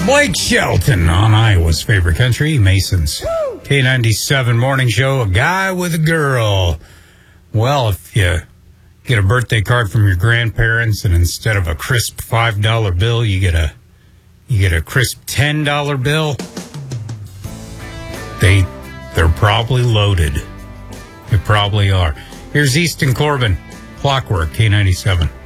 Blake Shelton on Iowa's favorite country, Masons. K97 Morning Show, a guy with a girl. Well, if you get a birthday card from your grandparents and instead of a crisp $5 bill, you get a crisp $10 bill, they're probably loaded. They probably are. Here's Easton Corbin, Clockwork, K97.